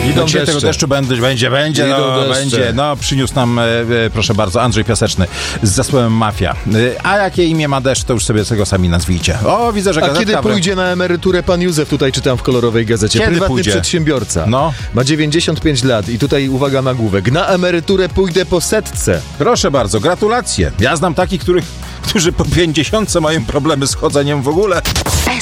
Idą Dzisiaj tego deszczu będzie, no przyniósł nam, proszę bardzo, Andrzej Piaseczny z zespołem Mafia. A jakie imię ma deszcz, to już sobie tego sami nazwijcie. O, widzę, że gazetka... A kiedy pójdzie na emeryturę pan Józef? Tutaj czytam w kolorowej gazecie. Kiedy Prywatny pójdzie? Przedsiębiorca. No. Ma 95 lat i tutaj uwaga nagłówek. Na emeryturę pójdę po 100. Proszę bardzo, gratulacje. Ja znam takich, którzy po 50 mają problemy z chodzeniem w ogóle.